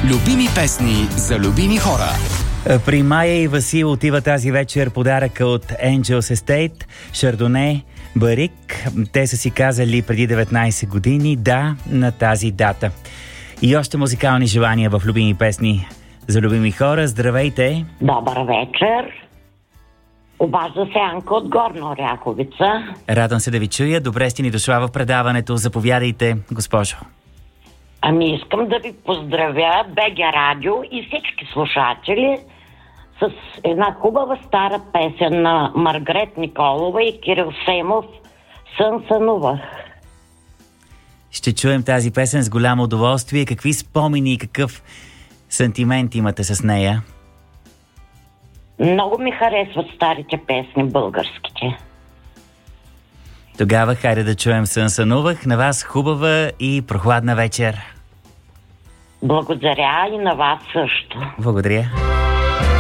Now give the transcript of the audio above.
Любими песни за любими хора. При Майя и Васил отива тази вечер подаръка от Angels Estate, Шардоне, Барик. Те са си казали преди 19 години да на тази дата. И още музикални желания в любими песни за любими хора. Здравейте! Добър вечер! Обажда се Анка от Горна Оряховица. Радвам се да ви чуя. Добре сте ни дошла в предаването. Заповядайте, госпожо. Ами искам да ви поздравя БГ Радио и всички слушатели с една хубава стара песен на Маргарет Николова и Кирил Семов "Сън сънувах". Ще чуем тази песен с голямо удоволствие. Какви спомени и какъв сантимент имате с нея? Много ми харесват старите песни, българските. Тогава хайде да чуем "Сън сънувах". На вас хубава и прохладна вечер. Благодаря и на вас също. Благодаря.